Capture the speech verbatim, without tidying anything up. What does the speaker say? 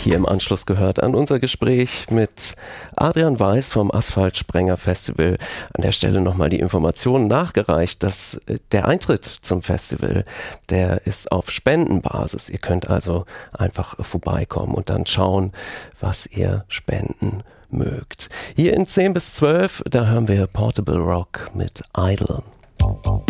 hier im Anschluss gehört an unser Gespräch mit Adrian Weiß vom Asphaltsprenger Festival. An der Stelle nochmal die Information nachgereicht, dass der Eintritt zum Festival, der ist auf Spendenbasis. Ihr könnt also einfach vorbeikommen und dann schauen, was ihr spenden mögt. Hier in zehn bis zwölf, da hören wir Portable Rock mit Idle.